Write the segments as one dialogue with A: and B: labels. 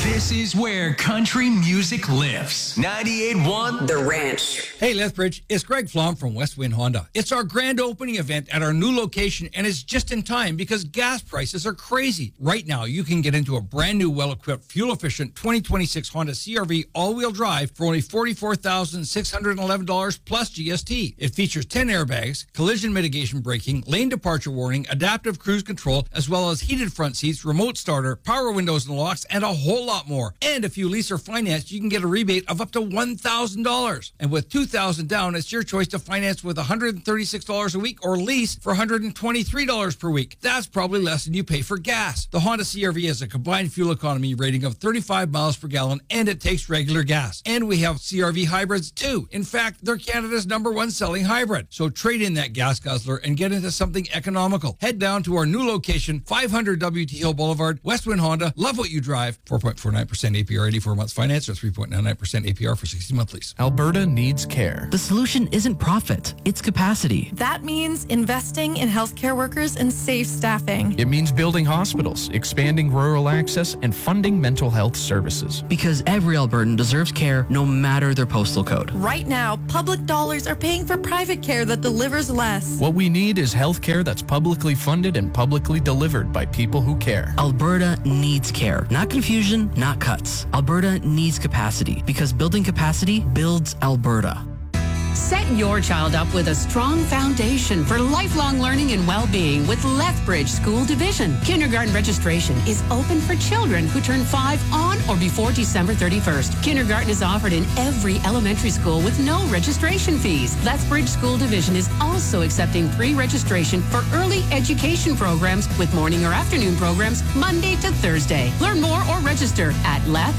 A: This is where country music lives. 98.1
B: The Ranch.
C: Hey, Lethbridge, it's Greg Flom from West Wind Honda. It's our grand opening event at our new location, and it's just in time because gas prices are crazy. Right now, you can get into a brand new, well-equipped, fuel-efficient 2026 Honda CR-V all-wheel drive for only $44,611 plus GST. It features 10 airbags, collision mitigation braking, lane departure warning, adaptive cruise control, as well as heated front seats, remote starter, power windows and locks, and a whole lot more. And if you lease or finance, you can get a rebate of up to $1,000. And with $2,000 down, it's your choice to finance with $136 a week or lease for $123 per week. That's probably less than you pay for gas. The Honda CR-V has a combined fuel economy rating of 35 miles per gallon, and it takes regular gas. And we have CR-V hybrids too. In fact, they're Canada's '1 selling hybrid. So trade in that gas guzzler and get into something economical. Head down to our new location, 500 WT Hill Boulevard, West Wind Honda. Love what you drive. 4.49% APR 84 months finance or 3.99% APR for 60 monthlies.
D: Alberta needs care.
E: The solution isn't profit, it's capacity.
F: That means investing in healthcare workers and safe staffing.
D: It means building hospitals, expanding rural access, and funding mental health services.
E: Because every Albertan deserves care no matter their postal code.
F: Right now, public dollars are paying for private care that delivers less.
D: What we need is health care that's publicly funded and publicly delivered by people who care.
E: Alberta needs care. Not confusion, not cuts. Alberta needs capacity because building capacity builds Alberta.
G: Set your child up with a strong foundation for lifelong learning and well-being with Lethbridge School Division. Kindergarten registration is open for children who turn 5 on or before December 31st. Kindergarten is offered in every elementary school with no registration fees. Lethbridge School Division is also accepting pre-registration for early education programs with morning or afternoon programs Monday to Thursday. Learn more or register at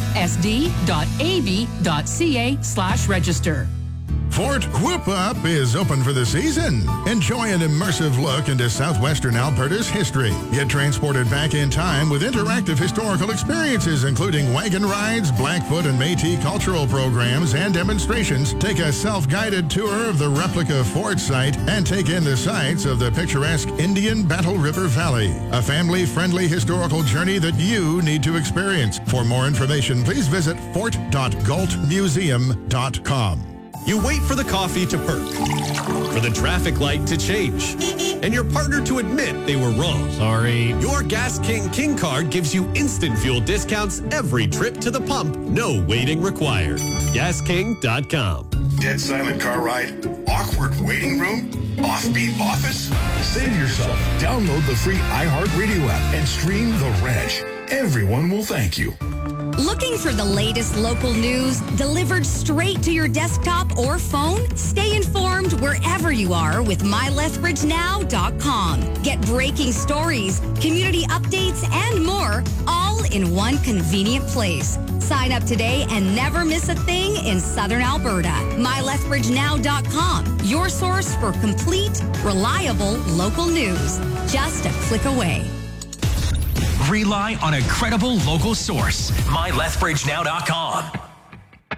G: lethsd.ab.ca/register.
H: Fort Whoop Up is open for the season. Enjoy an immersive look into southwestern Alberta's history. Get transported back in time with interactive historical experiences, including wagon rides, Blackfoot and Métis cultural programs, and demonstrations. Take a self-guided tour of the replica fort site and take in the sights of the picturesque Indian Battle River Valley. A family-friendly historical journey that you need to experience. For more information, please visit fort.galtmuseum.com.
I: You wait for the coffee to perk, for the traffic light to change, and your partner to admit they were wrong.
D: Sorry.
I: Your Gas King King card gives you instant fuel discounts every trip to the pump. No waiting required. GasKing.com.
J: Dead silent car ride? Awkward waiting room? Offbeat office? Save yourself. Download the free iHeartRadio app and stream The Ranch. Everyone will thank you.
K: Looking for the latest local news delivered straight to your desktop or phone? Stay informed wherever you are with mylethbridgenow.com. Get breaking stories, community updates, and more, all in one convenient place. Sign up today and never miss a thing in Southern Alberta. mylethbridgenow.com, your source for complete, reliable local news. Just a click away.
A: Rely on a credible local source. mylethbridgenow.com.